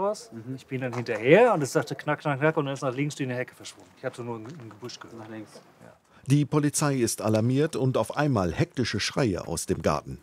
was. Ich bin dann hinterher und es sagte knack, knack, knack und dann ist nach links durch eine Hecke verschwunden. Ich habe so nur ein Gebüsch gehört. Nach links. Ja. Die Polizei ist alarmiert und auf einmal hektische Schreie aus dem Garten.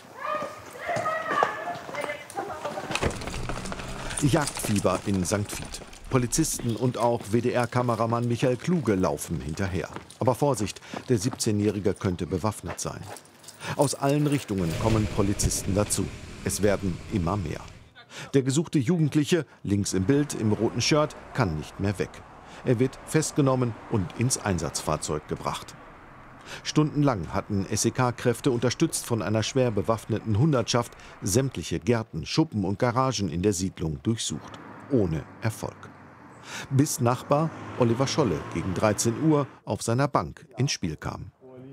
Jagdfieber in St. Vith. Polizisten und auch WDR-Kameramann Michael Kluge laufen hinterher. Aber Vorsicht, der 17-Jährige könnte bewaffnet sein. Aus allen Richtungen kommen Polizisten dazu. Es werden immer mehr. Der gesuchte Jugendliche, links im Bild, im roten Shirt, kann nicht mehr weg. Er wird festgenommen und ins Einsatzfahrzeug gebracht. Stundenlang hatten SEK-Kräfte, unterstützt von einer schwer bewaffneten Hundertschaft, sämtliche Gärten, Schuppen und Garagen in der Siedlung durchsucht. Ohne Erfolg. Bis Nachbar Oliver Scholle gegen 13 Uhr auf seiner Bank ins Spiel kam.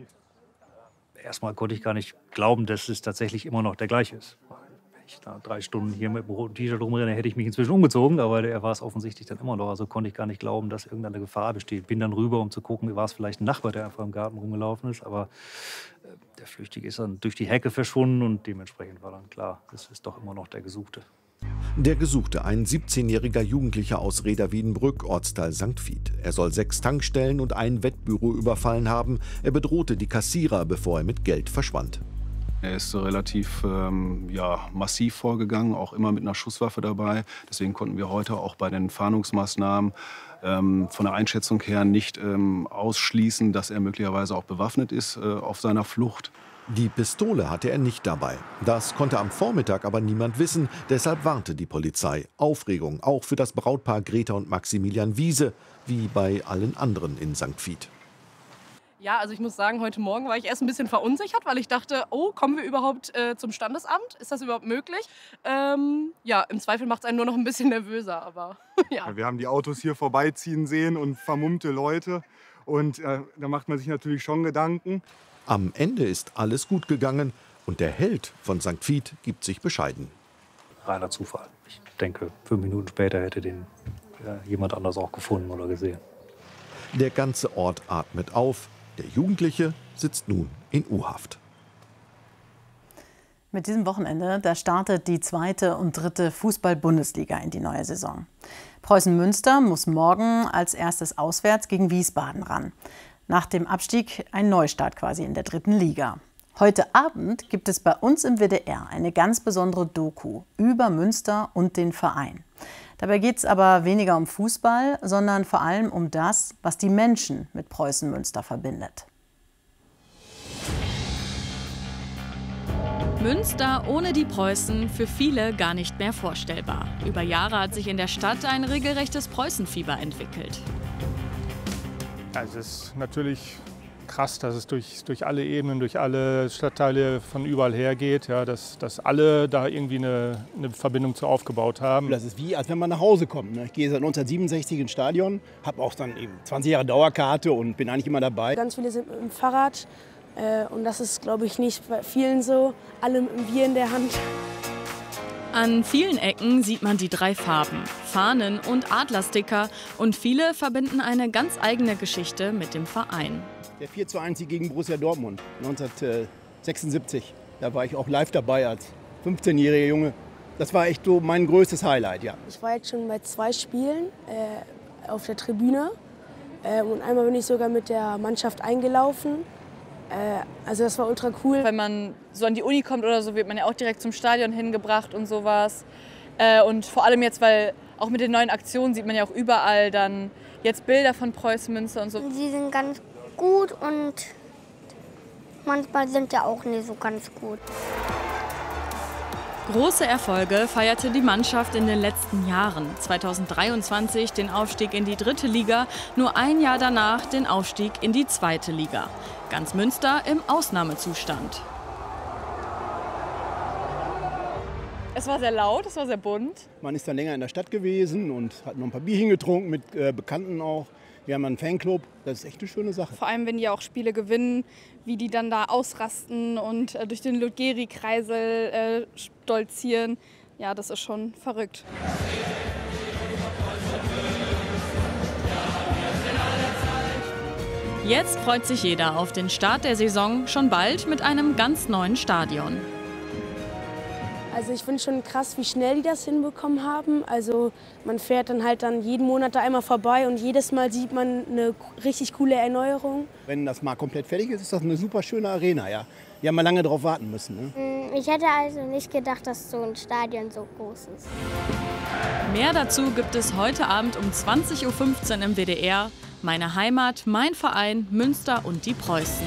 Erstmal konnte ich gar nicht glauben, dass es tatsächlich immer noch der gleiche ist. Wenn ich da 3 Stunden hier mit dem roten T-Shirt rumrenne, hätte ich mich inzwischen umgezogen, aber er war es offensichtlich dann immer noch. Also konnte ich gar nicht glauben, dass irgendeine Gefahr besteht. Bin dann rüber, um zu gucken, war es vielleicht ein Nachbar, der einfach im Garten rumgelaufen ist. Aber der Flüchtige ist dann durch die Hecke verschwunden und dementsprechend war dann klar, das ist doch immer noch der Gesuchte. Der Gesuchte, ein 17-jähriger Jugendlicher aus Reda-Wiedenbrück, Ortsteil St. Vith. Er soll 6 Tankstellen und ein Wettbüro überfallen haben. Er bedrohte die Kassierer, bevor er mit Geld verschwand. Er ist relativ massiv vorgegangen, auch immer mit einer Schusswaffe dabei. Deswegen konnten wir heute auch bei den Fahndungsmaßnahmen von der Einschätzung her nicht ausschließen, dass er möglicherweise auch bewaffnet ist auf seiner Flucht. Die Pistole hatte er nicht dabei. Das konnte am Vormittag aber niemand wissen. Deshalb warnte die Polizei. Aufregung auch für das Brautpaar Greta und Maximilian Wiese, wie bei allen anderen in St. Vith. Ja, also ich muss sagen, heute Morgen war ich erst ein bisschen verunsichert, weil ich dachte, oh, kommen wir überhaupt zum Standesamt? Ist das überhaupt möglich? Im Zweifel macht es einen nur noch ein bisschen nervöser, aber ja. Wir haben die Autos hier vorbeiziehen sehen und vermummte Leute und da macht man sich natürlich schon Gedanken. Am Ende ist alles gut gegangen und der Held von St. Vith gibt sich bescheiden. Reiner Zufall. Ich denke, 5 Minuten später hätte den jemand anders auch gefunden oder gesehen. Der ganze Ort atmet auf. Der Jugendliche sitzt nun in U-Haft. Mit diesem Wochenende, da startet die 2. und 3. Fußball-Bundesliga in die neue Saison. Preußen Münster muss morgen als erstes auswärts gegen Wiesbaden ran. Nach dem Abstieg ein Neustart quasi in der 3. Liga. Heute Abend gibt es bei uns im WDR eine ganz besondere Doku über Münster und den Verein. Dabei geht es aber weniger um Fußball, sondern vor allem um das, was die Menschen mit Preußen Münster verbindet. Münster ohne die Preußen für viele gar nicht mehr vorstellbar. Über Jahre hat sich in der Stadt ein regelrechtes Preußenfieber entwickelt. Also es ist natürlich krass, dass es durch alle Ebenen, durch alle Stadtteile von überall her geht, ja, dass alle da irgendwie eine Verbindung zu aufgebaut haben. Das ist wie, als wenn man nach Hause kommt. Ne? Ich gehe seit 1967 ins Stadion, habe auch dann eben 20 Jahre Dauerkarte und bin eigentlich immer dabei. Ganz viele sind mit dem Fahrrad und das ist, glaube ich, nicht bei vielen so. Alle mit dem Bier in der Hand. An vielen Ecken sieht man die 3 Farben, Fahnen und Adlersticker und viele verbinden eine ganz eigene Geschichte mit dem Verein. Der 4:1 gegen Borussia Dortmund 1976, da war ich auch live dabei als 15-jähriger Junge. Das war echt so mein größtes Highlight, ja. Ich war jetzt schon bei 2 Spielen auf der Tribüne und einmal bin ich sogar mit der Mannschaft eingelaufen. Also das war ultra cool. Wenn man so an die Uni kommt oder so, wird man ja auch direkt zum Stadion hingebracht und sowas. Und vor allem jetzt, weil auch mit den neuen Aktionen sieht man ja auch überall dann jetzt Bilder von Preußen Münster und so. Sie sind ganz gut und manchmal sind ja auch nicht so ganz gut. Große Erfolge feierte die Mannschaft in den letzten Jahren. 2023 den Aufstieg in die 3. Liga, nur ein Jahr danach den Aufstieg in die 2. Liga. Ganz Münster im Ausnahmezustand. Es war sehr laut, es war sehr bunt. Man ist dann länger in der Stadt gewesen und hat noch ein paar Bierchen getrunken mit Bekannten auch. Wir haben einen Fanclub, das ist echt eine schöne Sache. Vor allem, wenn die auch Spiele gewinnen, wie die dann da ausrasten und durch den Ludgeri-Kreisel stolzieren. Ja, das ist schon verrückt. Jetzt freut sich jeder auf den Start der Saison, schon bald mit einem ganz neuen Stadion. Also ich finde schon krass, wie schnell die das hinbekommen haben. Also man fährt dann halt jeden Monat da einmal vorbei und jedes Mal sieht man eine richtig coole Erneuerung. Wenn das mal komplett fertig ist, ist das eine super schöne Arena, ja. Wir haben mal lange darauf warten müssen. Ne? Ich hätte also nicht gedacht, dass so ein Stadion so groß ist. Mehr dazu gibt es heute Abend um 20:15 Uhr im WDR. Meine Heimat, mein Verein, Münster und die Preußen.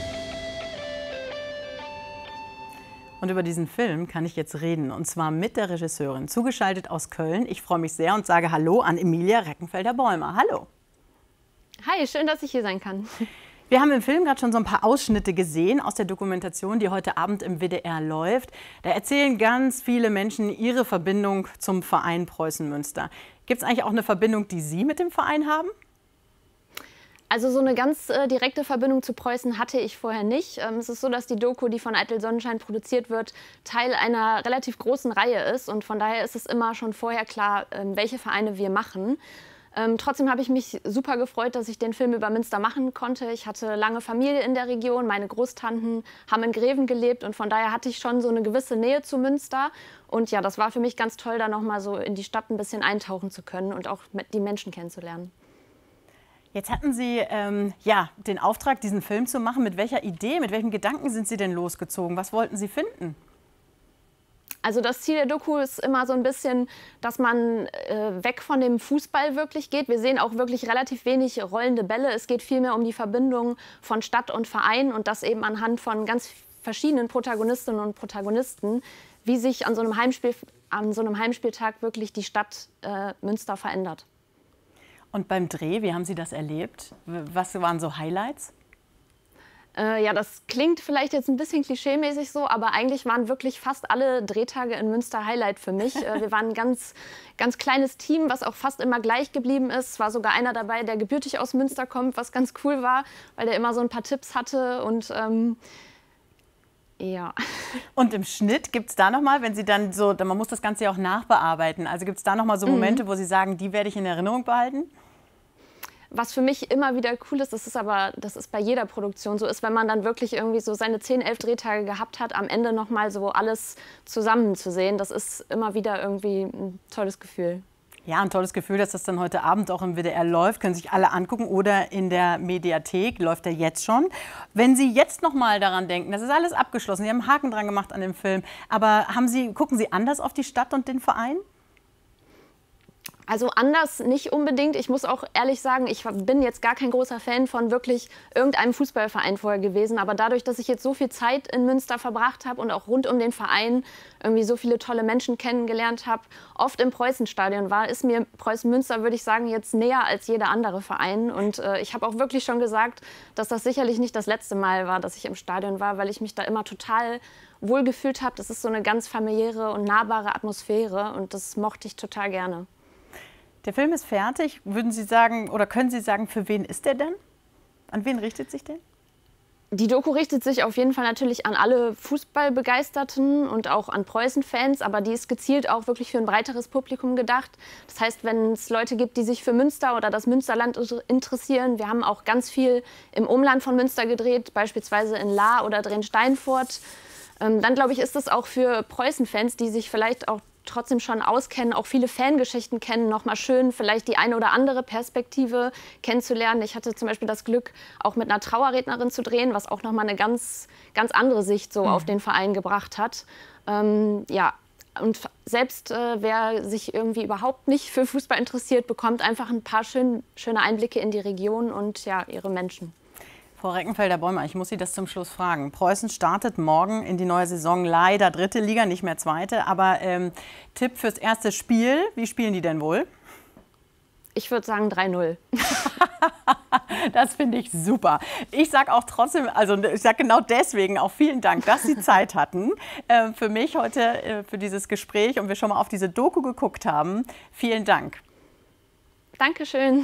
Und über diesen Film kann ich jetzt reden, und zwar mit der Regisseurin, zugeschaltet aus Köln. Ich freue mich sehr und sage Hallo an Emilia Reckenfelder-Bäumer. Hallo. Hi, schön, dass ich hier sein kann. Wir haben im Film gerade schon so ein paar Ausschnitte gesehen aus der Dokumentation, die heute Abend im WDR läuft. Da erzählen ganz viele Menschen ihre Verbindung zum Verein Preußen Münster. Gibt es eigentlich auch eine Verbindung, die Sie mit dem Verein haben? Also so eine ganz direkte Verbindung zu Preußen hatte ich vorher nicht. Es ist so, dass die Doku, die von Eitel Sonnenschein produziert wird, Teil einer relativ großen Reihe ist. Und von daher ist es immer schon vorher klar, welche Vereine wir machen. Trotzdem habe ich mich super gefreut, dass ich den Film über Münster machen konnte. Ich hatte lange Familie in der Region, meine Großtanten haben in Greven gelebt und von daher hatte ich schon so eine gewisse Nähe zu Münster. Und ja, das war für mich ganz toll, da noch mal so in die Stadt ein bisschen eintauchen zu können und auch die Menschen kennenzulernen. Jetzt hatten Sie den Auftrag, diesen Film zu machen. Mit welcher Idee, mit welchem Gedanken sind Sie denn losgezogen? Was wollten Sie finden? Also das Ziel der Doku ist immer so ein bisschen, dass man weg von dem Fußball wirklich geht. Wir sehen auch wirklich relativ wenig rollende Bälle. Es geht vielmehr um die Verbindung von Stadt und Verein und das eben anhand von ganz verschiedenen Protagonistinnen und Protagonisten, wie sich an so einem Heimspieltag wirklich die Stadt Münster verändert. Und beim Dreh, wie haben Sie das erlebt? Was waren so Highlights? Ja, das klingt vielleicht jetzt ein bisschen klischeemäßig so, aber eigentlich waren wirklich fast alle Drehtage in Münster Highlight für mich. Wir waren ein ganz kleines Team, was auch fast immer gleich geblieben ist. Es war sogar einer dabei, der gebürtig aus Münster kommt, was ganz cool war, weil der immer so ein paar Tipps hatte und ja. Und im Schnitt gibt es da nochmal, wenn Sie dann so, man muss das Ganze ja auch nachbearbeiten, also gibt es da nochmal so Momente, wo Sie sagen, die werde ich in Erinnerung behalten? Was für mich immer wieder cool ist, das ist bei jeder Produktion so, ist, wenn man dann wirklich irgendwie so seine 10, 11 Drehtage gehabt hat, am Ende nochmal so alles zusammen zu sehen. Das ist immer wieder irgendwie ein tolles Gefühl. Ja, ein tolles Gefühl, dass das dann heute Abend auch im WDR läuft. Können sich alle angucken oder in der Mediathek, läuft er jetzt schon. Wenn Sie jetzt noch mal daran denken, das ist alles abgeschlossen, Sie haben einen Haken dran gemacht an dem Film, aber gucken Sie anders auf die Stadt und den Verein? Also anders nicht unbedingt. Ich muss auch ehrlich sagen, ich bin jetzt gar kein großer Fan von wirklich irgendeinem Fußballverein vorher gewesen. Aber dadurch, dass ich jetzt so viel Zeit in Münster verbracht habe und auch rund um den Verein irgendwie so viele tolle Menschen kennengelernt habe, oft im Preußenstadion war, ist mir Preußen Münster, würde ich sagen, jetzt näher als jeder andere Verein. Und ich habe auch wirklich schon gesagt, dass das sicherlich nicht das letzte Mal war, dass ich im Stadion war, weil ich mich da immer total wohl gefühlt habe. Das ist so eine ganz familiäre und nahbare Atmosphäre und das mochte ich total gerne. Der Film ist fertig. Würden Sie sagen, oder können Sie sagen, für wen ist der denn? An wen richtet sich der? Die Doku richtet sich auf jeden Fall natürlich an alle Fußballbegeisterten und auch an Preußen-Fans, aber die ist gezielt auch wirklich für ein breiteres Publikum gedacht. Das heißt, wenn es Leute gibt, die sich für Münster oder das Münsterland interessieren, wir haben auch ganz viel im Umland von Münster gedreht, beispielsweise in Lahr oder Dren-Steinfurt, dann glaube ich, ist es auch für Preußen-Fans, die sich vielleicht auch trotzdem schon auskennen, auch viele Fangeschichten kennen, noch mal schön vielleicht die eine oder andere Perspektive kennenzulernen. Ich hatte zum Beispiel das Glück, auch mit einer Trauerrednerin zu drehen, was auch noch mal eine ganz andere Sicht so auf den Verein gebracht hat. Ja, und selbst wer sich irgendwie überhaupt nicht für Fußball interessiert, bekommt einfach ein paar schöne Einblicke in die Region und ja, ihre Menschen. Frau Reckenfelder-Bäumer, ich muss Sie das zum Schluss fragen. Preußen startet morgen in die neue Saison, leider 3. Liga, nicht mehr 2. Aber Tipp fürs erste Spiel, wie spielen die denn wohl? Ich würde sagen 3-0. Das finde ich super. Ich sage auch trotzdem, also ich sage genau deswegen auch vielen Dank, dass Sie Zeit hatten für mich heute, für dieses Gespräch und wir schon mal auf diese Doku geguckt haben. Vielen Dank. Dankeschön.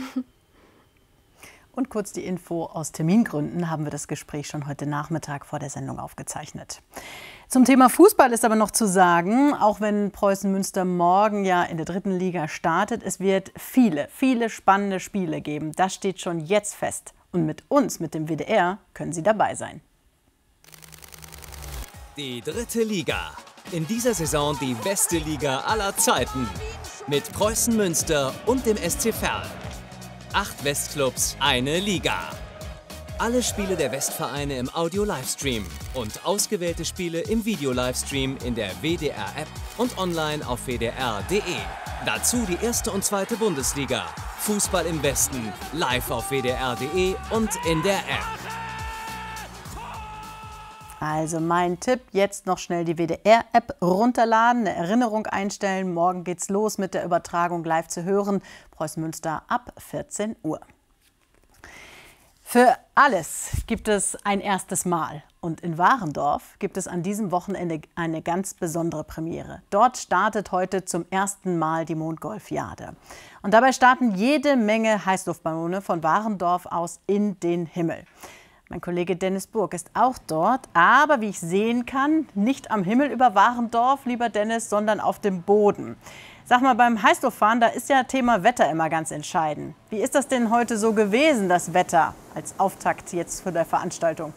Und kurz die Info, aus Termingründen haben wir das Gespräch schon heute Nachmittag vor der Sendung aufgezeichnet. Zum Thema Fußball ist aber noch zu sagen, auch wenn Preußen Münster morgen ja in der 3. Liga startet, es wird viele spannende Spiele geben. Das steht schon jetzt fest. Und mit uns, mit dem WDR, können Sie dabei sein. Die 3. Liga. In dieser Saison die beste Liga aller Zeiten. Mit Preußen Münster und dem SC Verl. 8 Westclubs, eine Liga. Alle Spiele der Westvereine im Audio-Livestream und ausgewählte Spiele im Video-Livestream in der WDR-App und online auf wdr.de. Dazu die 1. und 2. Bundesliga. Fußball im Westen, live auf wdr.de und in der App. Also mein Tipp, jetzt noch schnell die WDR-App runterladen, eine Erinnerung einstellen. Morgen geht's los mit der Übertragung live zu hören. Preußen Münster ab 14 Uhr. Für alles gibt es ein erstes Mal. Und in Warendorf gibt es an diesem Wochenende eine ganz besondere Premiere. Dort startet heute zum ersten Mal die Mondgolfiade. Und dabei starten jede Menge Heißluftballone von Warendorf aus in den Himmel. Mein Kollege Dennis Burg ist auch dort, aber wie ich sehen kann, nicht am Himmel über Warendorf, lieber Dennis, sondern auf dem Boden. Sag mal, beim Heißluftfahren, da ist ja Thema Wetter immer ganz entscheidend. Wie ist das denn heute so gewesen, das Wetter, als Auftakt jetzt für die Veranstaltung?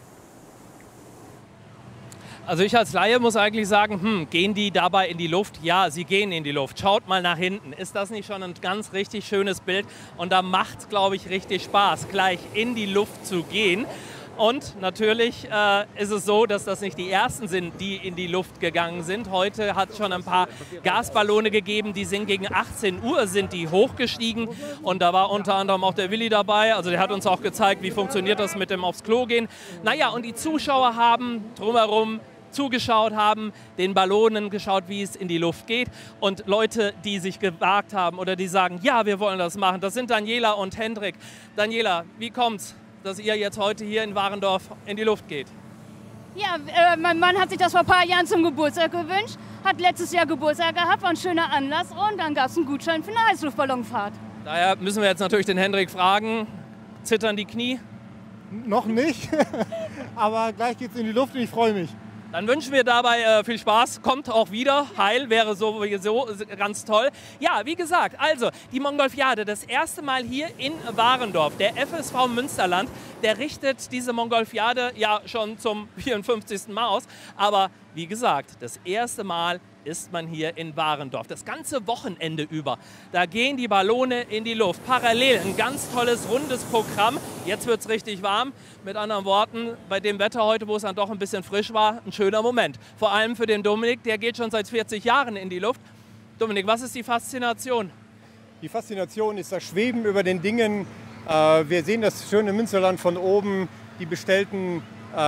Also ich als Laie muss eigentlich sagen, gehen die dabei in die Luft? Ja, sie gehen in die Luft. Schaut mal nach hinten. Ist das nicht schon ein ganz richtig schönes Bild? Und da macht es, glaube ich, richtig Spaß, gleich in die Luft zu gehen. Und natürlich ist es so, dass das nicht die ersten sind, die in die Luft gegangen sind. Heute hat es schon ein paar Gasballone gegeben, die sind gegen 18 Uhr sind die hochgestiegen. Und da war unter anderem auch der Willi dabei. Also der hat uns auch gezeigt, wie funktioniert das mit dem aufs Klo gehen. Naja, und die Zuschauer haben drumherum zugeschaut, haben den Ballonen geschaut, wie es in die Luft geht. Und Leute, die sich gewagt haben oder die sagen, ja, wir wollen das machen, das sind Daniela und Hendrik. Daniela, wie kommt's, dass ihr jetzt heute hier in Warendorf in die Luft geht? Ja, mein Mann hat sich das vor ein paar Jahren zum Geburtstag gewünscht, hat letztes Jahr Geburtstag gehabt, war ein schöner Anlass und dann gab es einen Gutschein für eine Heißluftballonfahrt. Daher müssen wir jetzt natürlich den Hendrik fragen, zittern die Knie? Noch nicht, aber gleich geht's in die Luft und ich freue mich. Dann wünschen wir dabei viel Spaß. Kommt auch wieder. Heil wäre sowieso ganz toll. Ja, wie gesagt, also die Mongolfiade, das erste Mal hier in Warendorf. Der FSV Münsterland, der richtet diese Mongolfiade ja schon zum 54. Mal aus. Aber wie gesagt, das erste Mal ist man hier in Warendorf. Das ganze Wochenende über. Da gehen die Ballone in die Luft. Parallel ein ganz tolles, rundes Programm. Jetzt wird es richtig warm. Mit anderen Worten, bei dem Wetter heute, wo es dann doch ein bisschen frisch war, ein schöner Moment. Vor allem für den Dominik, der geht schon seit 40 Jahren in die Luft. Dominik, was ist die Faszination? Die Faszination ist das Schweben über den Dingen. Wir sehen das schöne Münsterland von oben, die bestellten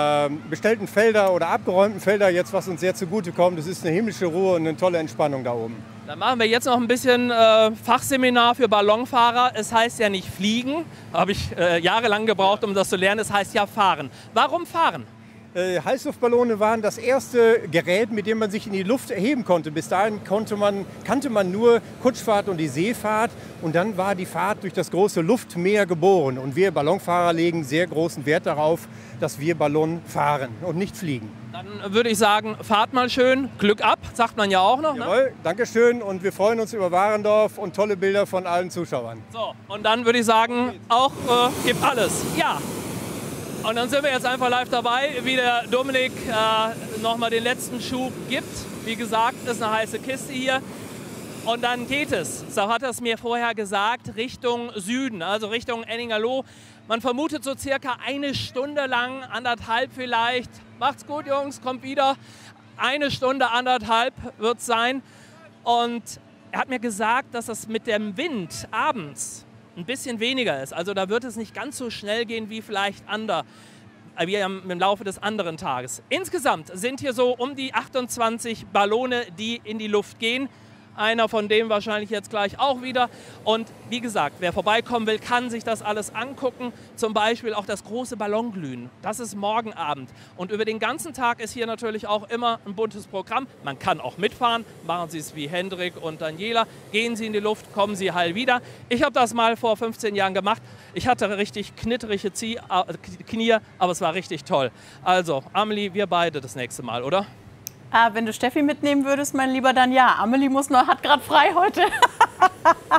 Felder oder abgeräumten Felder, jetzt was uns sehr zugute kommt. Es ist eine himmlische Ruhe und eine tolle Entspannung da oben. Dann machen wir jetzt noch ein bisschen Fachseminar für Ballonfahrer. Es heißt ja nicht fliegen, habe ich jahrelang gebraucht, um das zu lernen. Es heißt ja fahren. Warum fahren? Heißluftballone waren das erste Gerät, mit dem man sich in die Luft erheben konnte. Bis dahin kannte man nur Kutschfahrt und die Seefahrt. Und dann war die Fahrt durch das große Luftmeer geboren. Und wir Ballonfahrer legen sehr großen Wert darauf, dass wir Ballon fahren und nicht fliegen. Dann würde ich sagen, fahrt mal schön, Glück ab, sagt man ja auch noch. Jawohl, ne? Danke schön und wir freuen uns über Warendorf und tolle Bilder von allen Zuschauern. So, und dann würde ich sagen, auch gibt alles. Ja. Und dann sind wir jetzt einfach live dabei, wie der Dominik nochmal den letzten Schub gibt. Wie gesagt, ist eine heiße Kiste hier. Und dann geht es, so hat er es mir vorher gesagt, Richtung Süden, also Richtung Enningerloh. Man vermutet so circa eine Stunde lang, 1,5 vielleicht. Macht's gut, Jungs, kommt wieder. 1 Stunde, 1,5 wird es sein. Und er hat mir gesagt, dass das mit dem Wind abends ein bisschen weniger ist. Also da wird es nicht ganz so schnell gehen wie vielleicht wie im Laufe des anderen Tages. Insgesamt sind hier so um die 28 Ballone, die in die Luft gehen. Einer von dem wahrscheinlich jetzt gleich auch wieder. Und wie gesagt, wer vorbeikommen will, kann sich das alles angucken. Zum Beispiel auch das große Ballonglühen. Das ist morgen Abend. Und über den ganzen Tag ist hier natürlich auch immer ein buntes Programm. Man kann auch mitfahren. Machen Sie es wie Hendrik und Daniela. Gehen Sie in die Luft, kommen Sie heil wieder. Ich habe das mal vor 15 Jahren gemacht. Ich hatte richtig knitterige Knie, aber es war richtig toll. Also, Amelie, wir beide das nächste Mal, oder? Wenn du Steffi mitnehmen würdest, mein Lieber, dann ja. Amelie hat gerade frei heute.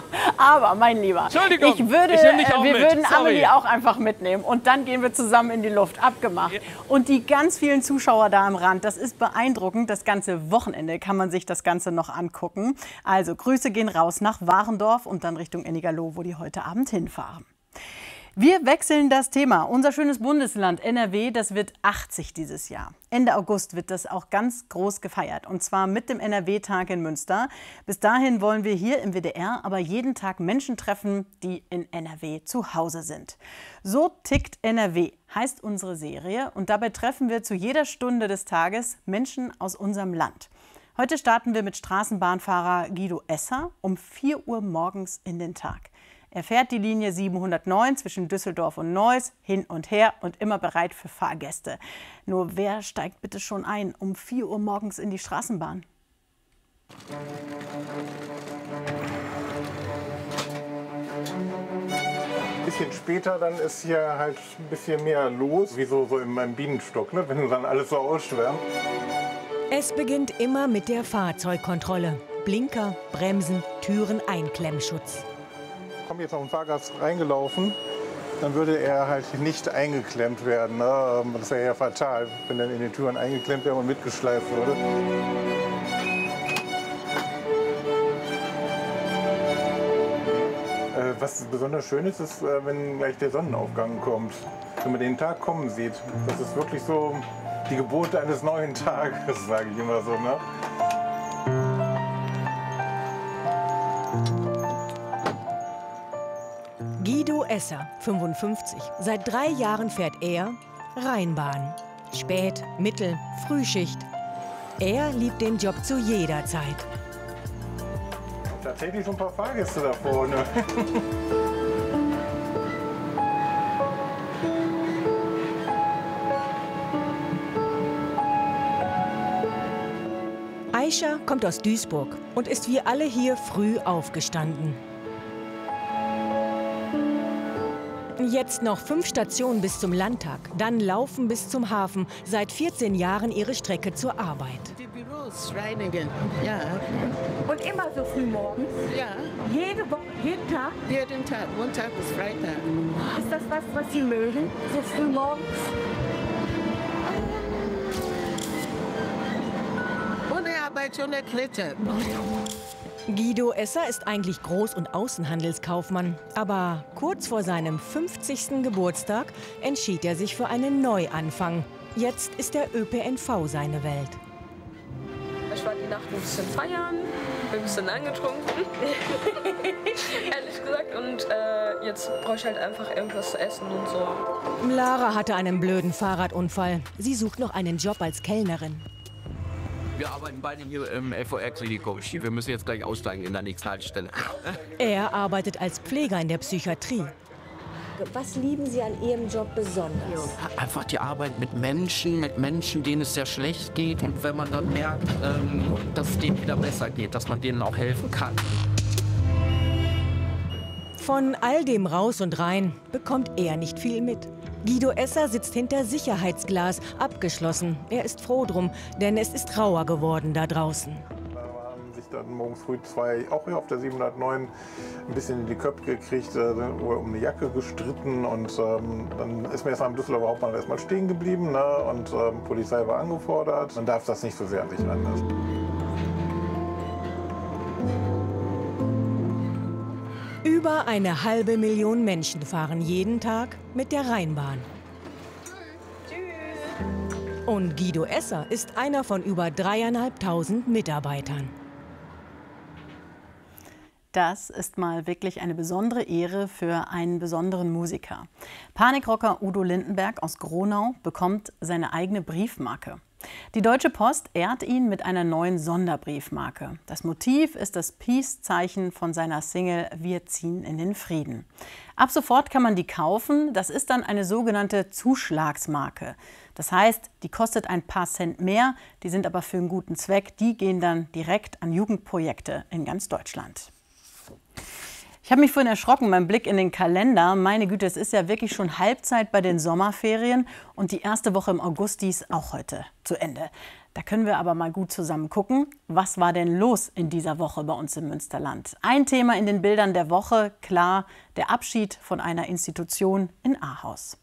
Aber, mein Lieber, Entschuldigung, wir würden Amelie auch einfach mitnehmen. Und dann gehen wir zusammen in die Luft. Abgemacht. Ja. Und die ganz vielen Zuschauer da am Rand, das ist beeindruckend. Das ganze Wochenende kann man sich das Ganze noch angucken. Also Grüße gehen raus nach Warendorf und dann Richtung Ennigerloh, wo die heute Abend hinfahren. Wir wechseln das Thema. Unser schönes Bundesland NRW, das wird 80 dieses Jahr. Ende August wird das auch ganz groß gefeiert. Und zwar mit dem NRW-Tag in Münster. Bis dahin wollen wir hier im WDR aber jeden Tag Menschen treffen, die in NRW zu Hause sind. So tickt NRW, heißt unsere Serie. Und dabei treffen wir zu jeder Stunde des Tages Menschen aus unserem Land. Heute starten wir mit Straßenbahnfahrer Guido Esser um 4 Uhr morgens in den Tag. Er fährt die Linie 709 zwischen Düsseldorf und Neuss hin und her und immer bereit für Fahrgäste. Nur wer steigt bitte schon ein um 4 Uhr morgens in die Straßenbahn? Ein bisschen später, dann ist hier halt ein bisschen mehr los, wie so in meinem Bienenstock, ne? Wenn dann alles so ausschwärmt. Es beginnt immer mit der Fahrzeugkontrolle. Blinker, Bremsen, Türen, Einklemmschutz. Kommt jetzt noch ein Fahrgast reingelaufen, dann würde er halt nicht eingeklemmt werden. Ne? Das wäre ja fatal, wenn dann in den Türen eingeklemmt wäre und mitgeschleift würde. Was besonders schön ist, ist, wenn gleich der Sonnenaufgang kommt. Wenn man den Tag kommen sieht. Das ist wirklich so die Geburt eines neuen Tages, sage ich immer so. Ne? Guido Esser, 55. Seit 3 Jahren fährt er Rheinbahn. Spät-, Mittel-, Frühschicht. Er liebt den Job zu jeder Zeit. Tatsächlich schon ein paar Fahrgäste da vorne. Aisha kommt aus Duisburg und ist wie alle hier früh aufgestanden. Jetzt noch 5 Stationen bis zum Landtag, dann laufen bis zum Hafen. Seit 14 Jahren ihre Strecke zur Arbeit. Die Büros reinigen, ja. Und immer so früh morgens? Ja. Jede Woche, jeden Tag? Jeden Tag, Montag bis Freitag. Ist das was Sie mögen, so früh morgens? Ohne Arbeit schon erklettert. Guido Esser ist eigentlich Groß- und Außenhandelskaufmann. Aber kurz vor seinem 50. Geburtstag entschied er sich für einen Neuanfang. Jetzt ist der ÖPNV seine Welt. Ich war die Nacht ein bisschen feiern, bin ein bisschen angetrunken, ehrlich gesagt. Und jetzt brauche ich halt einfach irgendwas zu essen und so. Lara hatte einen blöden Fahrradunfall. Sie sucht noch einen Job als Kellnerin. Wir arbeiten beide hier im LVR-Klinikum. Wir müssen jetzt gleich aussteigen in der nächsten Haltestelle. Er arbeitet als Pfleger in der Psychiatrie. Was lieben Sie an Ihrem Job besonders? Einfach die Arbeit mit Menschen, denen es sehr schlecht geht. Und wenn man dann merkt, dass es denen wieder besser geht, dass man denen auch helfen kann. Von all dem Raus und Rein bekommt er nicht viel mit. Guido Esser sitzt hinter Sicherheitsglas, abgeschlossen. Er ist froh drum, denn es ist rauer geworden da draußen. Da haben sich dann morgens früh 2, auch hier auf der 709, ein bisschen in die Köpfe gekriegt, um eine Jacke gestritten. Und dann ist mir erstmal im Düsseldorfer Hauptbahnhof erstmal stehen geblieben, ne? Und Polizei war angefordert. Man darf das nicht so sehr an sich ranlassen. Über 1,5 Million Menschen fahren jeden Tag mit der Rheinbahn. Und Guido Esser ist einer von über 3.500 Mitarbeitern. Das ist mal wirklich eine besondere Ehre für einen besonderen Musiker. Panikrocker Udo Lindenberg aus Gronau bekommt seine eigene Briefmarke. Die Deutsche Post ehrt ihn mit einer neuen Sonderbriefmarke. Das Motiv ist das Peace-Zeichen von seiner Single Wir ziehen in den Frieden. Ab sofort kann man die kaufen. Das ist dann eine sogenannte Zuschlagsmarke. Das heißt, die kostet ein paar Cent mehr, die sind aber für einen guten Zweck. Die gehen dann direkt an Jugendprojekte in ganz Deutschland. Ich habe mich vorhin erschrocken beim Blick in den Kalender. Meine Güte, es ist ja wirklich schon Halbzeit bei den Sommerferien und die erste Woche im August, die ist auch heute zu Ende. Da können wir aber mal gut zusammen gucken, was war denn los in dieser Woche bei uns im Münsterland. Ein Thema in den Bildern der Woche, klar, der Abschied von einer Institution in Ahaus.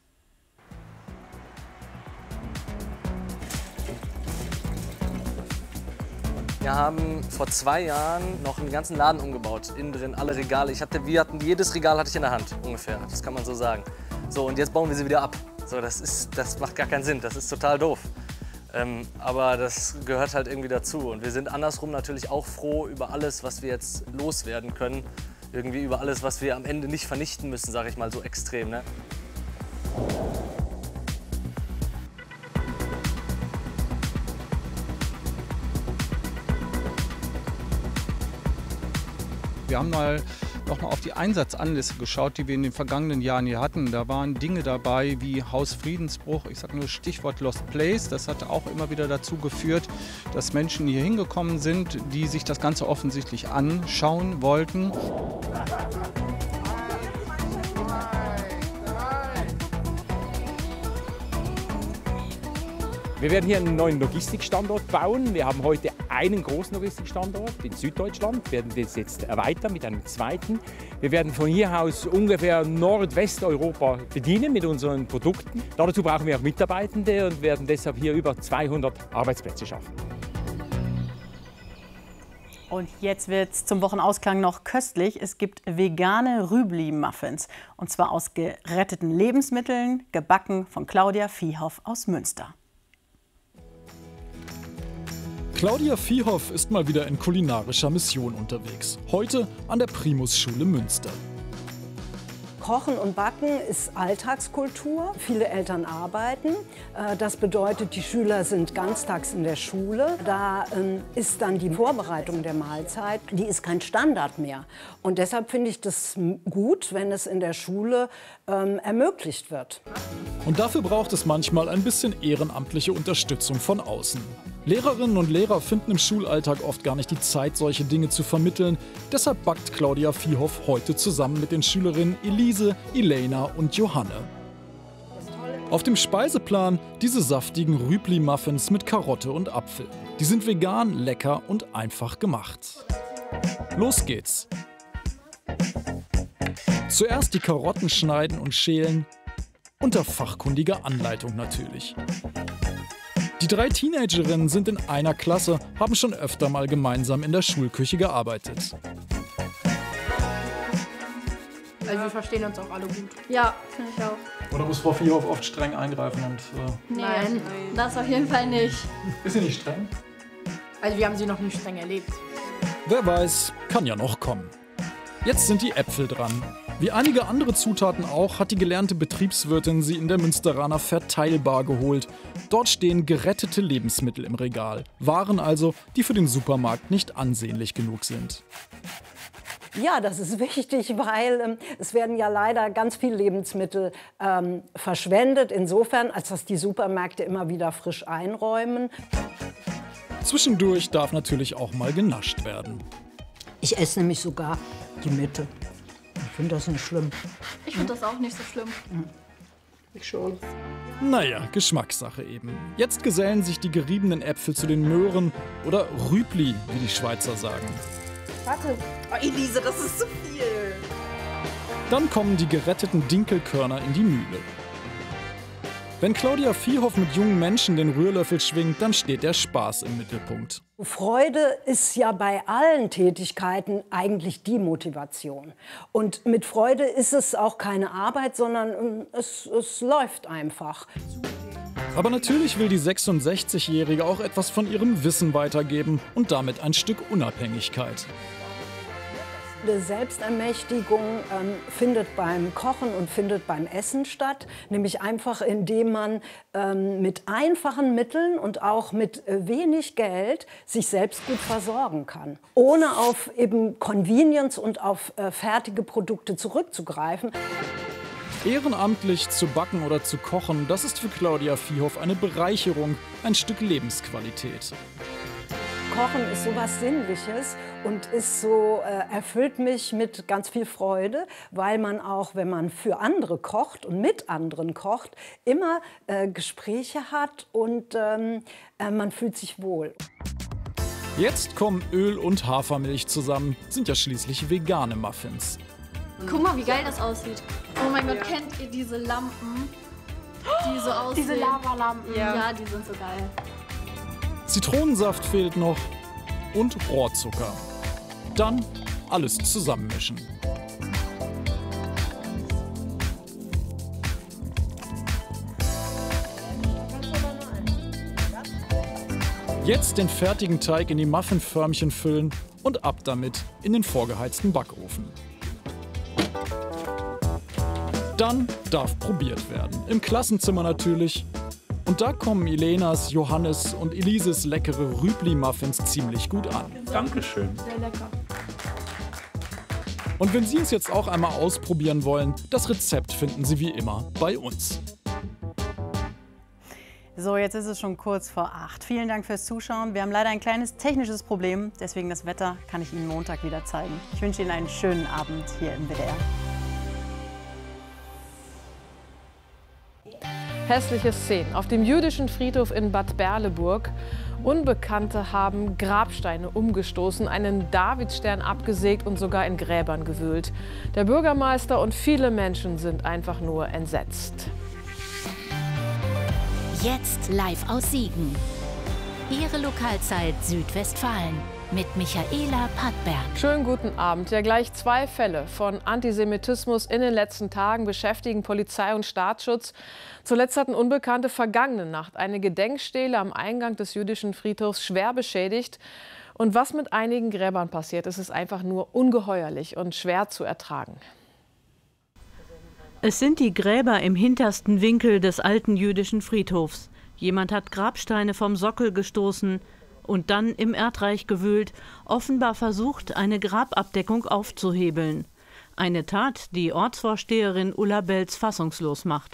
Wir haben vor 2 Jahren noch einen ganzen Laden umgebaut, innen drin alle Regale. Jedes Regal hatte ich in der Hand, ungefähr, das kann man so sagen. So, und jetzt bauen wir sie wieder ab. So, das macht gar keinen Sinn, das ist total doof. Aber das gehört halt irgendwie dazu. Und wir sind andersrum natürlich auch froh über alles, was wir jetzt loswerden können. Irgendwie über alles, was wir am Ende nicht vernichten müssen, sage ich mal so extrem. Ne? Wir haben noch mal auf die Einsatzanlässe geschaut, die wir in den vergangenen Jahren hier hatten. Da waren Dinge dabei wie Hausfriedensbruch, ich sage nur Stichwort Lost Place. Das hat auch immer wieder dazu geführt, dass Menschen hier hingekommen sind, die sich das Ganze offensichtlich anschauen wollten. Wir werden hier einen neuen Logistikstandort bauen. Wir haben heute einen großen Logistikstandort in Süddeutschland, werden das jetzt erweitern mit einem zweiten. Wir werden von hier aus ungefähr Nordwesteuropa bedienen mit unseren Produkten. Dazu brauchen wir auch Mitarbeitende und werden deshalb hier über 200 Arbeitsplätze schaffen. Und jetzt wird es zum Wochenausklang noch köstlich. Es gibt vegane Rübli-Muffins. Und zwar aus geretteten Lebensmitteln, gebacken von Claudia Viehhoff aus Münster. Claudia Viehhoff ist mal wieder in kulinarischer Mission unterwegs. Heute an der Primus-Schule Münster. Kochen und Backen ist Alltagskultur. Viele Eltern arbeiten. Das bedeutet, die Schüler sind ganztags in der Schule. Da ist dann die Vorbereitung der Mahlzeit, die ist kein Standard mehr. Und deshalb finde ich das gut, wenn es in der Schule ermöglicht wird. Und dafür braucht es manchmal ein bisschen ehrenamtliche Unterstützung von außen. Lehrerinnen und Lehrer finden im Schulalltag oft gar nicht die Zeit, solche Dinge zu vermitteln. Deshalb backt Claudia Viehhoff heute zusammen mit den Schülerinnen Elise, Elena und Johanne. Auf dem Speiseplan diese saftigen Rübli-Muffins mit Karotte und Apfel. Die sind vegan, lecker und einfach gemacht. Los geht's! Zuerst die Karotten schneiden und schälen. Unter fachkundiger Anleitung natürlich. Die 3 Teenagerinnen sind in einer Klasse, haben schon öfter mal gemeinsam in der Schulküche gearbeitet. Also wir verstehen uns auch alle gut. Ja, finde ich auch. Oder muss Frau Viehhoff oft streng eingreifen? Und, Nein, das auf jeden Fall nicht. Ist sie nicht streng? Also wir haben sie noch nicht streng erlebt. Wer weiß, kann ja noch kommen. Jetzt sind die Äpfel dran. Wie einige andere Zutaten auch, hat die gelernte Betriebswirtin sie in der Münsteraner Verteilbar geholt. Dort stehen gerettete Lebensmittel im Regal. Waren also, die für den Supermarkt nicht ansehnlich genug sind. Ja, das ist wichtig, weil es werden ja leider ganz viele Lebensmittel verschwendet. Insofern, als dass die Supermärkte immer wieder frisch einräumen. Zwischendurch darf natürlich auch mal genascht werden. Ich esse nämlich sogar die Mitte. Ich finde das nicht schlimm. Ich finde das auch nicht so schlimm. Ich schon. Naja, Geschmackssache eben. Jetzt gesellen sich die geriebenen Äpfel zu den Möhren oder Rübli, wie die Schweizer sagen. Warte. Oh, Elise, das ist zu viel. Dann kommen die geretteten Dinkelkörner in die Mühle. Wenn Claudia Viehhoff mit jungen Menschen den Rührlöffel schwingt, dann steht der Spaß im Mittelpunkt. Freude ist ja bei allen Tätigkeiten eigentlich die Motivation. Und mit Freude ist es auch keine Arbeit, sondern es läuft einfach. Aber natürlich will die 66-Jährige auch etwas von ihrem Wissen weitergeben und damit ein Stück Unabhängigkeit. Die Selbstermächtigung findet beim Kochen und findet beim Essen statt, nämlich einfach indem man mit einfachen Mitteln und auch mit wenig Geld sich selbst gut versorgen kann, ohne auf eben Convenience und auf fertige Produkte zurückzugreifen. Ehrenamtlich zu backen oder zu kochen, das ist für Claudia Viehhoff eine Bereicherung, ein Stück Lebensqualität. Kochen ist so was Sinnliches und ist so, erfüllt mich mit ganz viel Freude, weil man auch, wenn man für andere kocht und mit anderen kocht, immer Gespräche hat und man fühlt sich wohl. Jetzt kommen Öl und Hafermilch zusammen, sind ja schließlich vegane Muffins. Guck mal, wie geil das aussieht. Oh mein Gott, kennt ihr diese Lampen, die so aussehen? Diese Lavalampen. Ja, die sind so geil. Zitronensaft fehlt noch und Rohrzucker. Dann alles zusammenmischen. Jetzt den fertigen Teig in die Muffinförmchen füllen und ab damit in den vorgeheizten Backofen. Dann darf probiert werden. Im Klassenzimmer natürlich. Und da kommen Ilenas, Johannes und Elises leckere Rübli-Muffins ziemlich gut an. Dankeschön. Sehr lecker. Und wenn Sie es jetzt auch einmal ausprobieren wollen, das Rezept finden Sie wie immer bei uns. So, jetzt ist es schon kurz vor 8. Vielen Dank fürs Zuschauen. Wir haben leider ein kleines technisches Problem, deswegen das Wetter kann ich Ihnen Montag wieder zeigen. Ich wünsche Ihnen einen schönen Abend hier im WDR. Hässliche Szenen auf dem jüdischen Friedhof in Bad Berleburg. Unbekannte haben Grabsteine umgestoßen, einen Davidstern abgesägt und sogar in Gräbern gewühlt. Der Bürgermeister und viele Menschen sind einfach nur entsetzt. Jetzt live aus Siegen. Ihre Lokalzeit Südwestfalen mit Michaela Pattberg. Schönen guten Abend. Ja, gleich 2 Fälle von Antisemitismus in den letzten Tagen beschäftigen Polizei und Staatsschutz. Zuletzt hatten Unbekannte vergangene Nacht eine Gedenkstele am Eingang des jüdischen Friedhofs schwer beschädigt. Und was mit einigen Gräbern passiert, ist einfach nur ungeheuerlich und schwer zu ertragen. Es sind die Gräber im hintersten Winkel des alten jüdischen Friedhofs. Jemand hat Grabsteine vom Sockel gestoßen und dann im Erdreich gewühlt, offenbar versucht, eine Grababdeckung aufzuhebeln. Eine Tat, die Ortsvorsteherin Ulla Belz fassungslos macht.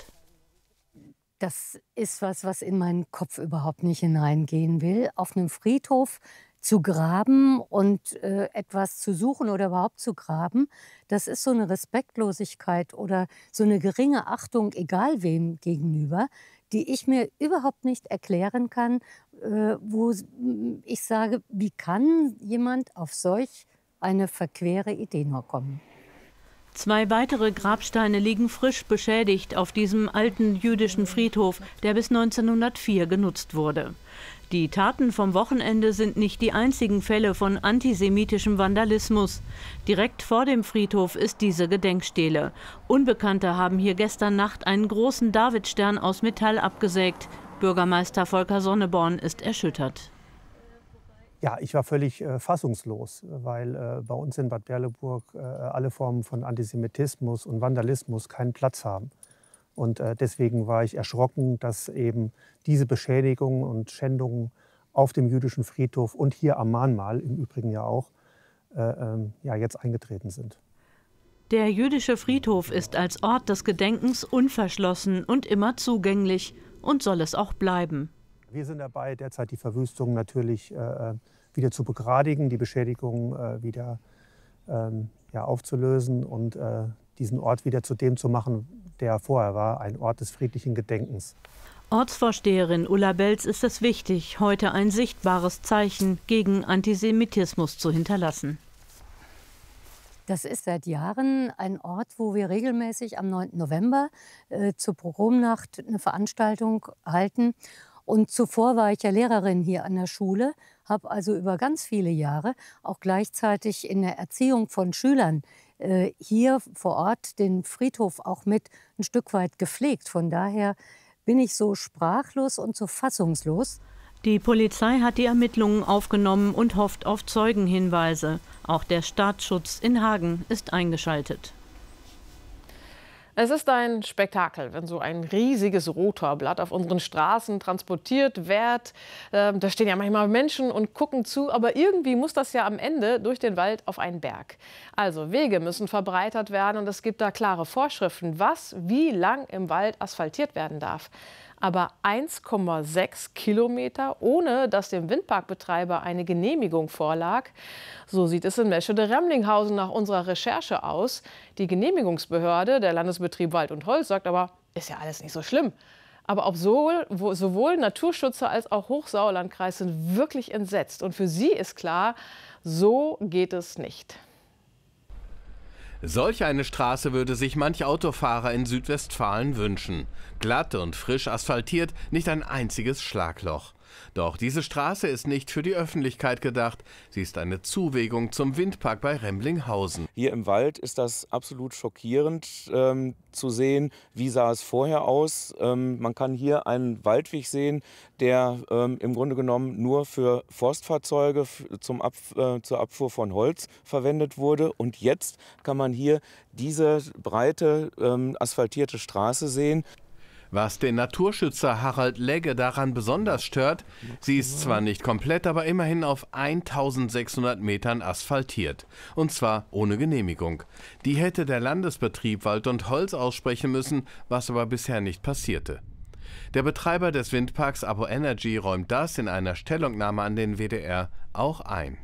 Das ist was in meinen Kopf überhaupt nicht hineingehen will. Auf einem Friedhof zu graben und etwas zu suchen oder überhaupt zu graben, das ist so eine Respektlosigkeit oder so eine geringe Achtung, egal wem gegenüber, die ich mir überhaupt nicht erklären kann, wo ich sage, wie kann jemand auf solch eine verquere Idee nur kommen? 2 weitere Grabsteine liegen frisch beschädigt auf diesem alten jüdischen Friedhof, der bis 1904 genutzt wurde. Die Taten vom Wochenende sind nicht die einzigen Fälle von antisemitischem Vandalismus. Direkt vor dem Friedhof ist diese Gedenkstele. Unbekannte haben hier gestern Nacht einen großen Davidstern aus Metall abgesägt. Bürgermeister Volker Sonneborn ist erschüttert. Ja, ich war völlig fassungslos, weil bei uns in Bad Berleburg alle Formen von Antisemitismus und Vandalismus keinen Platz haben. Und deswegen war ich erschrocken, dass eben diese Beschädigungen und Schändungen auf dem jüdischen Friedhof und hier am Mahnmal im Übrigen ja auch jetzt eingetreten sind. Der jüdische Friedhof ist als Ort des Gedenkens unverschlossen und immer zugänglich und soll es auch bleiben. Wir sind dabei, derzeit die Verwüstung natürlich wieder zu begradigen, die Beschädigungen wieder aufzulösen und diesen Ort wieder zu dem zu machen, der er vorher war, ein Ort des friedlichen Gedenkens. Ortsvorsteherin Ulla Belz ist es wichtig, heute ein sichtbares Zeichen gegen Antisemitismus zu hinterlassen. Das ist seit Jahren ein Ort, wo wir regelmäßig am 9. November zur Pogromnacht eine Veranstaltung halten. Und zuvor war ich ja Lehrerin hier an der Schule, habe also über ganz viele Jahre auch gleichzeitig in der Erziehung von Schülern hier vor Ort den Friedhof auch mit ein Stück weit gepflegt. Von daher bin ich so sprachlos und so fassungslos. Die Polizei hat die Ermittlungen aufgenommen und hofft auf Zeugenhinweise. Auch der Staatsschutz in Hagen ist eingeschaltet. Es ist ein Spektakel, wenn so ein riesiges Rotorblatt auf unseren Straßen transportiert wird. Da stehen ja manchmal Menschen und gucken zu, aber irgendwie muss das ja am Ende durch den Wald auf einen Berg. Also Wege müssen verbreitert werden und es gibt da klare Vorschriften, was wie lang im Wald asphaltiert werden darf. Aber 1,6 Kilometer, ohne dass dem Windparkbetreiber eine Genehmigung vorlag. So sieht es in Meschede-Remlinghausen nach unserer Recherche aus. Die Genehmigungsbehörde, der Landesbetrieb Wald und Holz, sagt aber, ist ja alles nicht so schlimm. Aber ob sowohl Naturschützer als auch Hochsauerlandkreis sind wirklich entsetzt. Und für sie ist klar, so geht es nicht. Solch eine Straße würde sich manch Autofahrer in Südwestfalen wünschen. Glatt und frisch asphaltiert, nicht ein einziges Schlagloch. Doch diese Straße ist nicht für die Öffentlichkeit gedacht. Sie ist eine Zuwegung zum Windpark bei Remlinghausen. Hier im Wald ist das absolut schockierend zu sehen. Wie sah es vorher aus? Man kann hier einen Waldweg sehen, der im Grunde genommen nur für Forstfahrzeuge zur Abfuhr von Holz verwendet wurde. Und jetzt kann man hier diese breite asphaltierte Straße sehen. Was den Naturschützer Harald Legge daran besonders stört, sie ist zwar nicht komplett, aber immerhin auf 1600 Metern asphaltiert. Und zwar ohne Genehmigung. Die hätte der Landesbetrieb Wald und Holz aussprechen müssen, was aber bisher nicht passierte. Der Betreiber des Windparks Abo Energy räumt das in einer Stellungnahme an den WDR auch ein.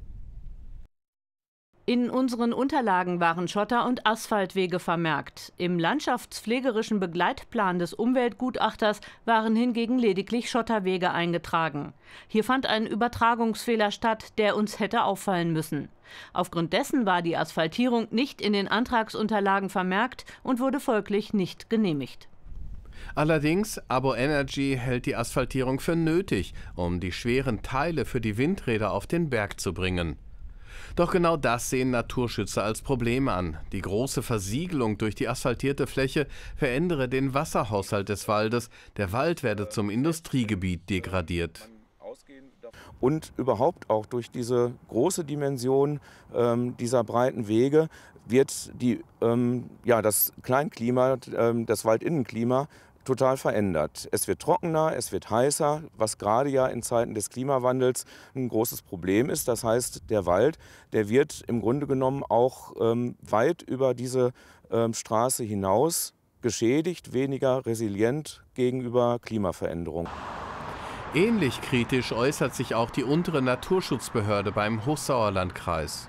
In unseren Unterlagen waren Schotter- und Asphaltwege vermerkt. Im landschaftspflegerischen Begleitplan des Umweltgutachters waren hingegen lediglich Schotterwege eingetragen. Hier fand ein Übertragungsfehler statt, der uns hätte auffallen müssen. Aufgrund dessen war die Asphaltierung nicht in den Antragsunterlagen vermerkt und wurde folglich nicht genehmigt. Allerdings, Abo Energy hält die Asphaltierung für nötig, um die schweren Teile für die Windräder auf den Berg zu bringen. Doch genau das sehen Naturschützer als Problem an. Die große Versiegelung durch die asphaltierte Fläche verändere den Wasserhaushalt des Waldes. Der Wald werde zum Industriegebiet degradiert. Und überhaupt auch durch diese große Dimension dieser breiten Wege wird das Kleinklima, das Waldinnenklima, total verändert. Es wird trockener, es wird heißer, was gerade ja in Zeiten des Klimawandels ein großes Problem ist. Das heißt, der Wald, der wird im Grunde genommen auch weit über diese Straße hinaus geschädigt, weniger resilient gegenüber Klimaveränderungen. Ähnlich kritisch äußert sich auch die untere Naturschutzbehörde beim Hochsauerlandkreis.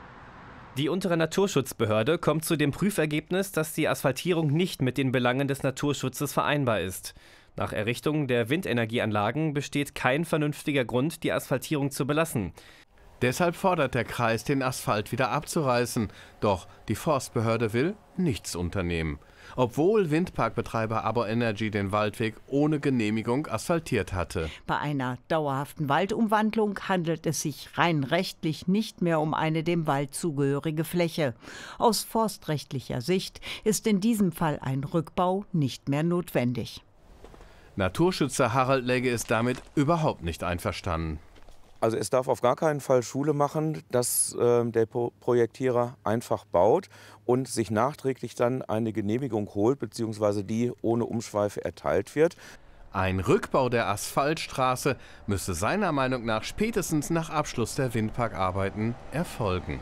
Die untere Naturschutzbehörde kommt zu dem Prüfergebnis, dass die Asphaltierung nicht mit den Belangen des Naturschutzes vereinbar ist. Nach Errichtung der Windenergieanlagen besteht kein vernünftiger Grund, die Asphaltierung zu belassen. Deshalb fordert der Kreis, den Asphalt wieder abzureißen. Doch die Forstbehörde will nichts unternehmen. Obwohl Windparkbetreiber Abo Energy den Waldweg ohne Genehmigung asphaltiert hatte. Bei einer dauerhaften Waldumwandlung handelt es sich rein rechtlich nicht mehr um eine dem Wald zugehörige Fläche. Aus forstrechtlicher Sicht ist in diesem Fall ein Rückbau nicht mehr notwendig. Naturschützer Harald Legge ist damit überhaupt nicht einverstanden. Also es darf auf gar keinen Fall Schule machen, dass der Projektierer einfach baut und sich nachträglich dann eine Genehmigung holt, beziehungsweise die ohne Umschweife erteilt wird. Ein Rückbau der Asphaltstraße müsse seiner Meinung nach spätestens nach Abschluss der Windparkarbeiten erfolgen.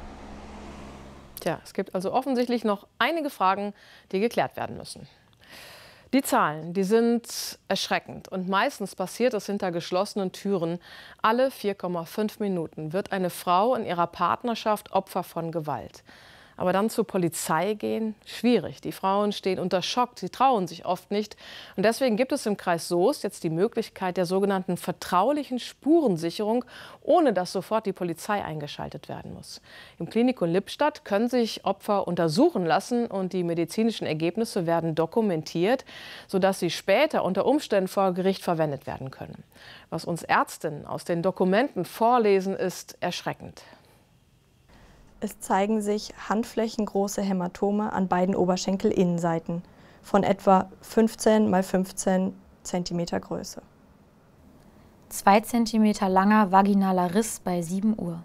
Tja, es gibt also offensichtlich noch einige Fragen, die geklärt werden müssen. Die Zahlen, die sind erschreckend und meistens passiert es hinter geschlossenen Türen. Alle 4,5 Minuten wird eine Frau in ihrer Partnerschaft Opfer von Gewalt. Aber dann zur Polizei gehen, schwierig. Die Frauen stehen unter Schock, sie trauen sich oft nicht. Und deswegen gibt es im Kreis Soest jetzt die Möglichkeit der sogenannten vertraulichen Spurensicherung, ohne dass sofort die Polizei eingeschaltet werden muss. Im Klinikum Lippstadt können sich Opfer untersuchen lassen und die medizinischen Ergebnisse werden dokumentiert, sodass sie später unter Umständen vor Gericht verwendet werden können. Was uns Ärztinnen aus den Dokumenten vorlesen, ist erschreckend. Es zeigen sich handflächengroße Hämatome an beiden Oberschenkelinnenseiten von etwa 15 x 15 cm Größe. 2 cm langer vaginaler Riss bei 7 Uhr.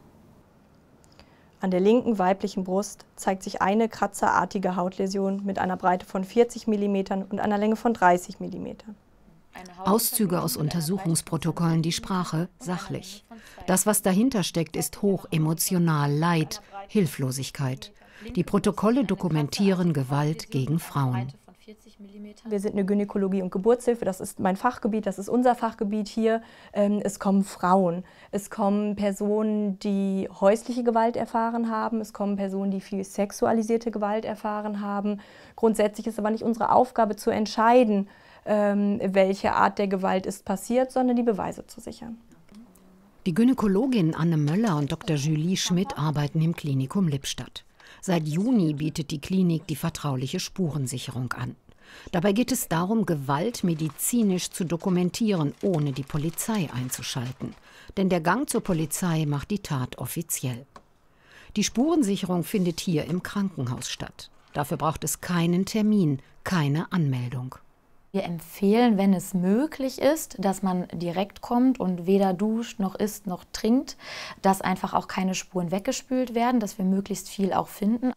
An der linken weiblichen Brust zeigt sich eine kratzerartige Hautläsion mit einer Breite von 40 mm und einer Länge von 30 mm. Auszüge aus Untersuchungsprotokollen, die Sprache sachlich. Das, was dahinter steckt, ist hoch emotional, Leid, Hilflosigkeit. Die Protokolle dokumentieren Gewalt gegen Frauen. Wir sind eine Gynäkologie- und Geburtshilfe, das ist mein Fachgebiet, das ist unser Fachgebiet hier. Es kommen Frauen, es kommen Personen, die häusliche Gewalt erfahren haben, es kommen Personen, die viel sexualisierte Gewalt erfahren haben. Grundsätzlich ist aber nicht unsere Aufgabe zu entscheiden, welche Art der Gewalt ist passiert, sondern die Beweise zu sichern. Die Gynäkologin Anne Möller und Dr. Julie Schmidt arbeiten im Klinikum Lippstadt. Seit Juni bietet die Klinik die vertrauliche Spurensicherung an. Dabei geht es darum, Gewalt medizinisch zu dokumentieren, ohne die Polizei einzuschalten. Denn der Gang zur Polizei macht die Tat offiziell. Die Spurensicherung findet hier im Krankenhaus statt. Dafür braucht es keinen Termin, keine Anmeldung. Wir empfehlen, wenn es möglich ist, dass man direkt kommt und weder duscht, noch isst, noch trinkt, dass einfach auch keine Spuren weggespült werden, dass wir möglichst viel auch finden.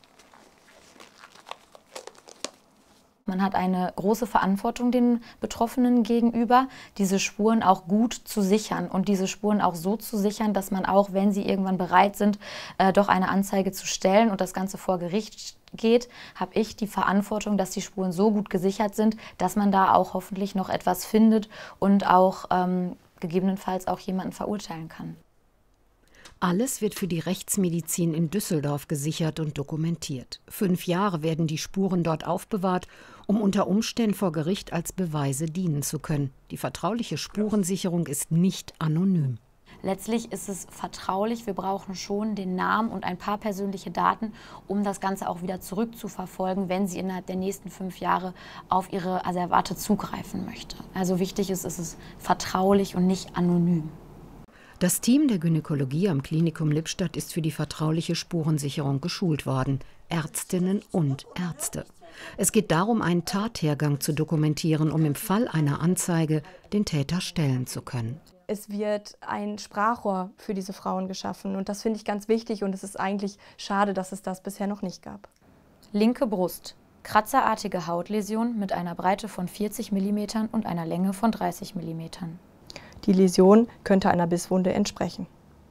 Man hat eine große Verantwortung den Betroffenen gegenüber, diese Spuren auch gut zu sichern und diese Spuren auch so zu sichern, dass man auch, wenn sie irgendwann bereit sind, doch eine Anzeige zu stellen und das Ganze vor Gericht geht, habe ich die Verantwortung, dass die Spuren so gut gesichert sind, dass man da auch hoffentlich noch etwas findet und auch gegebenenfalls auch jemanden verurteilen kann. Alles wird für die Rechtsmedizin in Düsseldorf gesichert und dokumentiert. 5 Jahre werden die Spuren dort aufbewahrt, um unter Umständen vor Gericht als Beweise dienen zu können. Die vertrauliche Spurensicherung ist nicht anonym. Letztlich ist es vertraulich. Wir brauchen schon den Namen und ein paar persönliche Daten, um das Ganze auch wieder zurückzuverfolgen, wenn sie innerhalb der nächsten 5 Jahre auf ihre Asservate zugreifen möchte. Also wichtig ist, es ist vertraulich und nicht anonym. Das Team der Gynäkologie am Klinikum Lippstadt ist für die vertrauliche Spurensicherung geschult worden. Ärztinnen und Ärzte. Es geht darum, einen Tathergang zu dokumentieren, um im Fall einer Anzeige den Täter stellen zu können. Es wird ein Sprachrohr für diese Frauen geschaffen und das finde ich ganz wichtig und es ist eigentlich schade, dass es das bisher noch nicht gab. Linke Brust. Kratzerartige Hautläsion mit einer Breite von 40 mm und einer Länge von 30 mm. Die Läsion könnte einer Bisswunde entsprechen.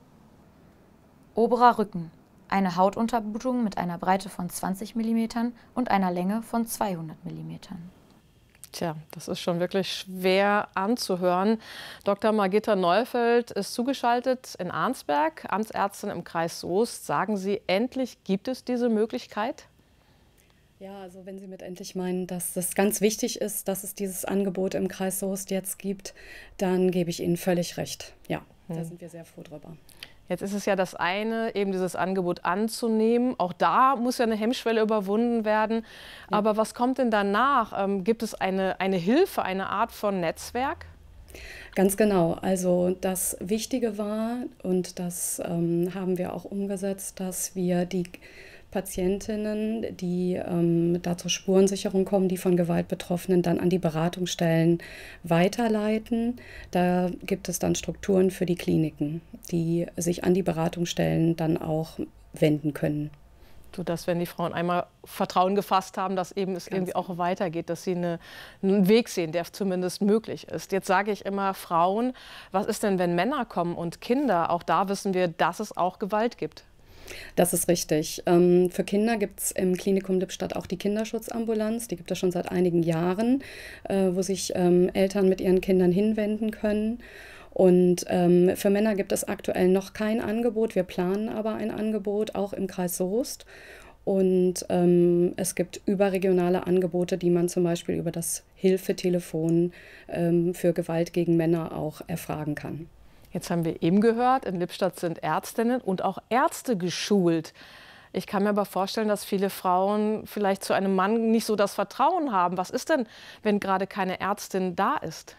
Oberer Rücken. Eine Hautunterblutung mit einer Breite von 20 mm und einer Länge von 200 mm. Tja, das ist schon wirklich schwer anzuhören. Dr. Margitta Neufeld ist zugeschaltet in Arnsberg, Amtsärztin im Kreis Soest. Sagen Sie, endlich gibt es diese Möglichkeit? Ja, also wenn Sie mit endlich meinen, dass es ganz wichtig ist, dass es dieses Angebot im Kreis Soest jetzt gibt, dann gebe ich Ihnen völlig recht. Ja, da sind wir sehr froh drüber. Jetzt ist es ja das eine, eben dieses Angebot anzunehmen. Auch da muss ja eine Hemmschwelle überwunden werden. Ja. Aber was kommt denn danach? Gibt es eine Hilfe, eine Art von Netzwerk? Ganz genau. Also das Wichtige war, und das haben wir auch umgesetzt, dass wir die Patientinnen, die da zur Spurensicherung kommen, die von Gewalt Betroffenen, dann an die Beratungsstellen weiterleiten. Da gibt es dann Strukturen für die Kliniken, die sich an die Beratungsstellen dann auch wenden können. Sodass, wenn die Frauen einmal Vertrauen gefasst haben, dass eben es irgendwie auch weitergeht, dass sie einen Weg sehen, der zumindest möglich ist. Jetzt sage ich immer Frauen, was ist denn, wenn Männer kommen und Kinder? Auch da wissen wir, dass es auch Gewalt gibt. Das ist richtig. Für Kinder gibt es im Klinikum Lippstadt auch die Kinderschutzambulanz. Die gibt es schon seit einigen Jahren, wo sich Eltern mit ihren Kindern hinwenden können. Und für Männer gibt es aktuell noch kein Angebot. Wir planen aber ein Angebot, auch im Kreis Soest. Und es gibt überregionale Angebote, die man zum Beispiel über das Hilfetelefon für Gewalt gegen Männer auch erfragen kann. Jetzt haben wir eben gehört, in Lippstadt sind Ärztinnen und auch Ärzte geschult. Ich kann mir aber vorstellen, dass viele Frauen vielleicht zu einem Mann nicht so das Vertrauen haben. Was ist denn, wenn gerade keine Ärztin da ist?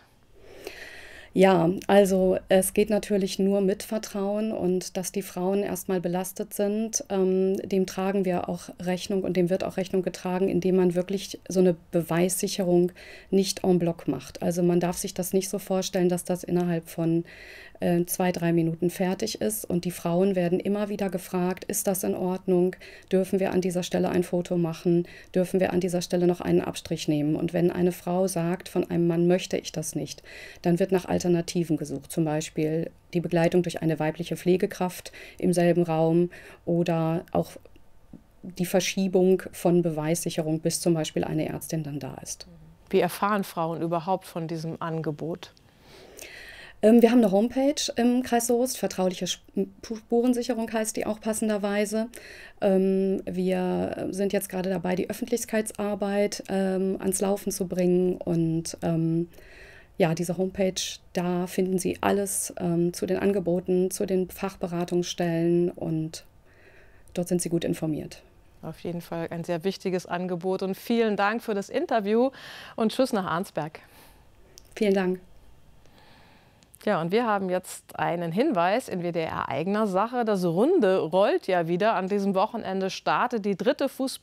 Ja, also es geht natürlich nur mit Vertrauen und dass die Frauen erstmal belastet sind, dem tragen wir auch Rechnung und dem wird auch Rechnung getragen, indem man wirklich so eine Beweissicherung nicht en bloc macht. Also man darf sich das nicht so vorstellen, dass das innerhalb von 2-3 Minuten fertig ist und die Frauen werden immer wieder gefragt, ist das in Ordnung, dürfen wir an dieser Stelle ein Foto machen, dürfen wir an dieser Stelle noch einen Abstrich nehmen und wenn eine Frau sagt, von einem Mann möchte ich das nicht, dann wird nach Alternativen gesucht, zum Beispiel die Begleitung durch eine weibliche Pflegekraft im selben Raum oder auch die Verschiebung von Beweissicherung, bis zum Beispiel eine Ärztin dann da ist. Wie erfahren Frauen überhaupt von diesem Angebot? Wir haben eine Homepage im Kreis Soest, vertrauliche Spurensicherung heißt die auch passenderweise. Wir sind jetzt gerade dabei, die Öffentlichkeitsarbeit ans Laufen zu bringen und ja, diese Homepage, da finden Sie alles zu den Angeboten, zu den Fachberatungsstellen und dort sind Sie gut informiert. Auf jeden Fall ein sehr wichtiges Angebot und vielen Dank für das Interview und tschüss nach Arnsberg. Vielen Dank. Ja, und wir haben jetzt einen Hinweis in WDR eigener Sache. Das Runde rollt ja wieder. An diesem Wochenende startet die 3. Fußball